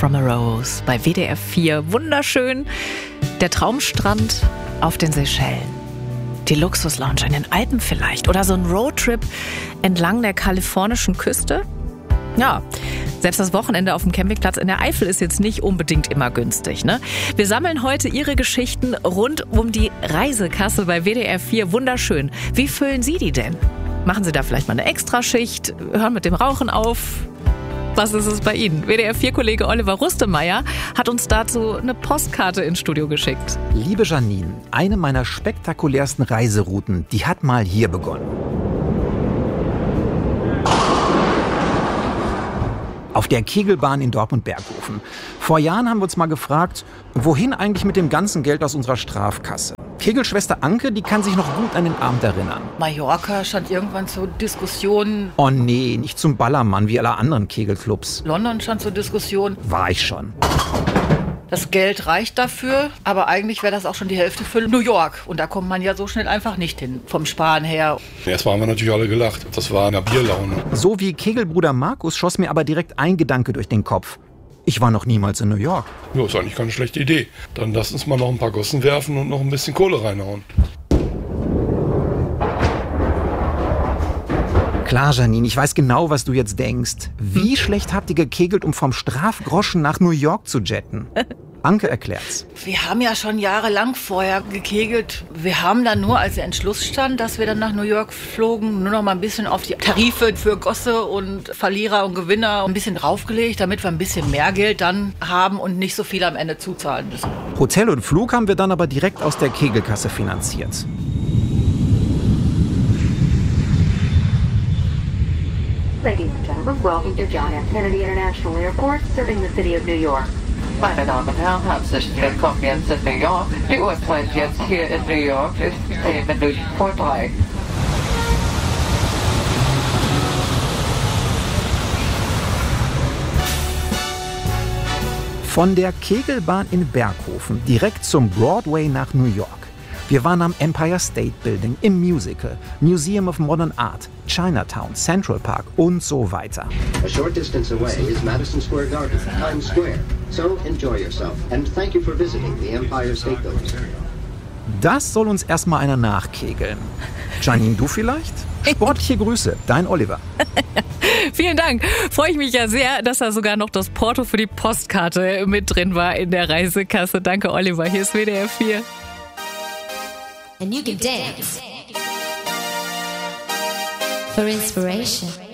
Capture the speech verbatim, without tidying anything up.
from a Rose bei W D R vier. Wunderschön. Der Traumstrand auf den Seychellen. Die Luxuslounge in den Alpen vielleicht. Oder so ein Roadtrip entlang der kalifornischen Küste. Ja, selbst das Wochenende auf dem Campingplatz in der Eifel ist jetzt nicht unbedingt immer günstig, ne? Wir sammeln heute Ihre Geschichten rund um die Reisekasse bei W D R vier. Wunderschön. Wie füllen Sie die denn? Machen Sie da vielleicht mal eine Extraschicht? Hören mit dem Rauchen auf? Was ist es bei Ihnen? W D R vier-Kollege Oliver Rustemeyer hat uns dazu eine Postkarte ins Studio geschickt. Liebe Janine, eine meiner spektakulärsten Reiserouten, die hat mal hier begonnen. Auf der Kegelbahn in Dortmund-Berghofen. Vor Jahren haben wir uns mal gefragt, wohin eigentlich mit dem ganzen Geld aus unserer Strafkasse? Kegelschwester Anke, die kann sich noch gut an den Abend erinnern. Mallorca stand irgendwann zur Diskussion. Oh nee, nicht zum Ballermann wie alle anderen Kegelclubs. London stand zur Diskussion. War ich schon. Das Geld reicht dafür, aber eigentlich wäre das auch schon die Hälfte für New York. Und da kommt man ja so schnell einfach nicht hin, vom Sparen her. Erstmal haben wir natürlich alle gelacht. Das war eine Bierlaune. So wie Kegelbruder Markus schoss mir aber direkt ein Gedanke durch den Kopf. Ich war noch niemals in New York. Ja, ist eigentlich keine schlechte Idee. Dann lass uns mal noch ein paar Gossen werfen und noch ein bisschen Kohle reinhauen. Klar, Janine, ich weiß genau, was du jetzt denkst. Wie schlecht habt ihr gekegelt, um vom Strafgroschen nach New York zu jetten? Anke erklärt's. Wir haben ja schon jahrelang vorher gekegelt. Wir haben dann nur, als der Entschluss stand, dass wir dann nach New York flogen, nur noch mal ein bisschen auf die Tarife für Gosse und Verlierer und Gewinner ein bisschen draufgelegt, damit wir ein bisschen mehr Geld dann haben und nicht so viel am Ende zuzahlen müssen. Hotel und Flug haben wir dann aber direkt aus der Kegelkasse finanziert. Ladies and gentlemen, welcome to John F. Kennedy International Airport, serving the city of New York. Meine Damen und Herren, herzlich willkommen jetzt in New York. Die Uhrzeit jetzt hier in New York ist zehn Minuten vor drei. Von der Kegelbahn in Berghofen direkt zum Broadway nach New York. Wir waren am Empire State Building, im Musical, Museum of Modern Art, Chinatown, Central Park und so weiter. A short distance away is Madison Square Garden, Times Square. So enjoy yourself and thank you for visiting the Empire State Building. Das soll uns erstmal einer nachkegeln. Janine, du vielleicht? Sportliche Grüße, dein Oliver. Vielen Dank. Freue ich mich ja sehr, dass da sogar noch das Porto für die Postkarte mit drin war in der Reisekasse. Danke, Oliver. Hier ist W D R vier. And you can dance for inspiration.